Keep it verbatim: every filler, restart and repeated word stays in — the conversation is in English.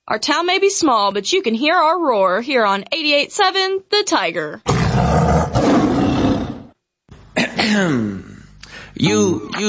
Our town may be small, but you can hear our roar here on eighty-eight point seven The Tiger. you, you